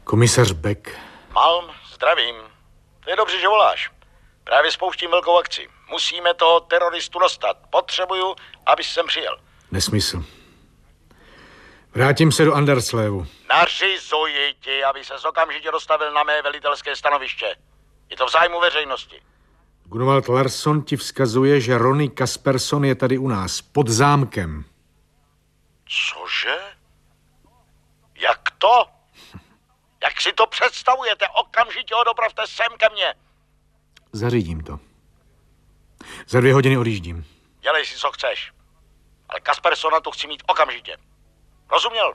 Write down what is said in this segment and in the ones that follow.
Komisař Beck. Malm, zdravím. To je dobře, že voláš. Právě spouštím velkou akci. Musíme toho teroristu dostat. Potřebuju, abys sem přijel. Nesmysl. Vrátím se do Anderslévu. Nařizuji ti, aby ses okamžitě dostavil na mé velitelské stanoviště. Je to v zájmu veřejnosti. Gunvald Larsson ti vzkazuje, že Ronny Kaspersson je tady u nás, pod zámkem. Cože? Jak to? Jak si to představujete? Okamžitě ho dopravte sem ke mně. Zařídím to. Za 2 hodiny odjíždím. Dělej si, co chceš. Ale Kasperssona tu chci mít okamžitě. Rozuměl?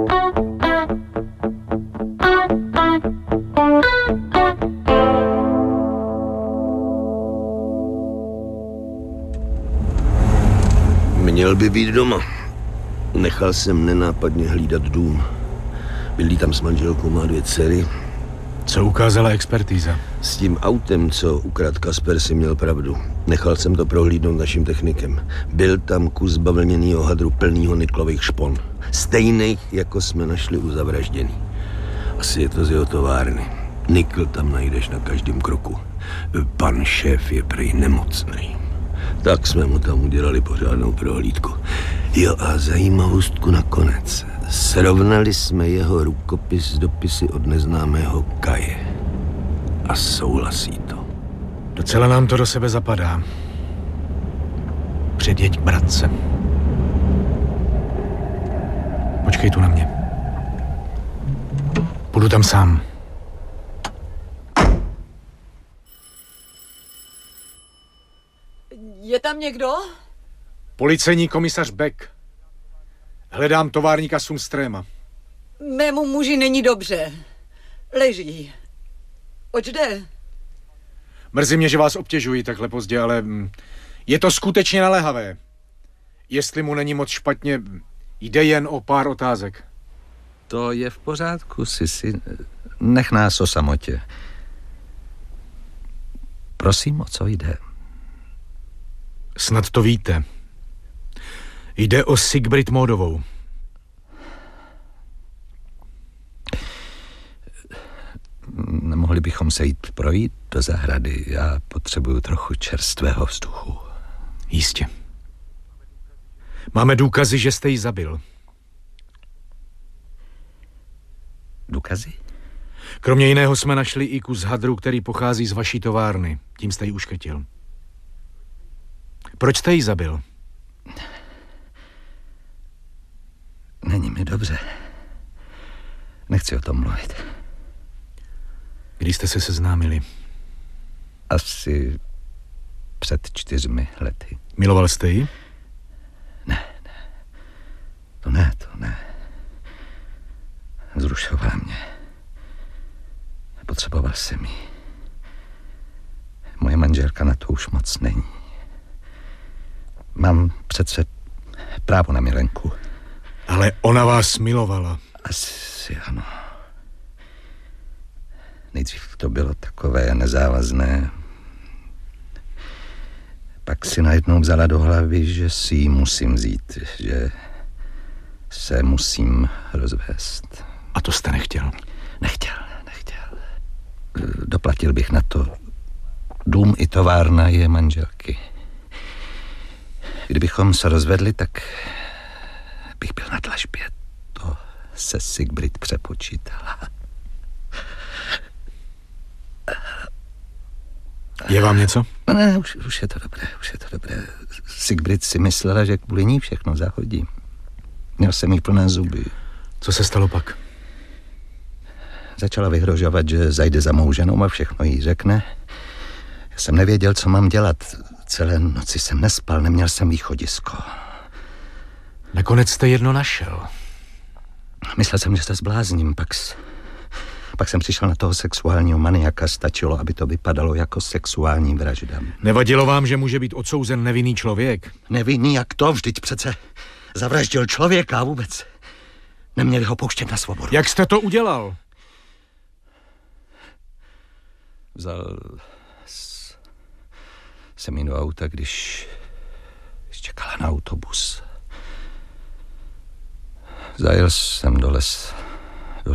Měl by být doma. Nechal jsem nenápadně hlídat dům. Bydlí tam s manželkou, má 2 dcery. Co ukázala expertíza? S tím autem, co ukradl Kasper, si měl pravdu. Nechal jsem to prohlídnout naším technikem. Byl tam kus bavlněnýho hadru plnýho niklových špon. Stejných, jako jsme našli u zavražděný. Asi je to z jeho továrny. Nikl tam najdeš na každém kroku. Pan šéf je prej nemocnej. Tak jsme mu tam udělali pořádnou prohlídku. Jo, a zajímavostku nakonec. Srovnali jsme jeho rukopis s dopisy od neznámého Kaje. A souhlasí to. Docela nám to do sebe zapadá. Předjeď k bratce. Počkej tu na mě. Půjdu tam sám. Je tam někdo? Policejní komisař Beck. Hledám továrníka Sundströma. Mému muži není dobře. Leží. Oč jde? Mrzí mě, že vás obtěžuji takhle pozdě, ale je to skutečně naléhavé. Jestli mu není moc špatně, jde jen o pár otázek. To je v pořádku, Sisi. Nech nás o samotě. Prosím, o co jde? Snad to víte. Jde o Sigbrit Módovou. Nemohli bychom se jít projít do zahrady? Já potřebuju trochu čerstvého vzduchu. Jistě. Máme důkazy, že jste ji zabil. Důkazy? Kromě jiného jsme našli i kus hadru, který pochází z vaší továrny. Tím jste ji uškrtil. Proč jste ji zabil? Není mi dobře. Nechci o tom mluvit. Kdy jste se seznámili? Asi před 4 lety. Miloval jste ji? Ne. To ne. Zrušovala mě. Potřeboval jsem ji. Moje manželka na to už moc není. Mám přece právo na milenku. Ale ona vás milovala. Asi ano. Nejdřív to bylo takové nezávazné. Pak si najednou vzala do hlavy, že si ji musím vzít, že se musím rozvést. A to jste nechtěl? Nechtěl. Doplatil bych na to. Dům i továrna je manželky. Kdybychom se rozvedli, tak bych byl na dlažbě. To se Sigbrit přepočítala. Je vám něco? Ne, už je to dobré. Sigbrit si myslela, že kvůli ní všechno zahodí. Měl jsem jí plné zuby. Co se stalo pak? Začala vyhrožovat, že zajde za mou ženou a všechno jí řekne. Já jsem nevěděl, co mám dělat. Celé noci jsem nespal, neměl jsem východisko. Nakonec jste jedno našel. Myslel jsem, že se zblázním, pak jsem přišel na toho sexuálního maniaka. Stačilo, aby to vypadalo jako sexuální vražda. Nevadilo vám, že může být odsouzen nevinný člověk? Nevinný jak to? Vždyť přece zavraždil člověka a vůbec neměli ho pouštět na svobodu. Jak jste to udělal? Vzal jsem jí do auta, když čekala na autobus. Zajel jsem do lesa.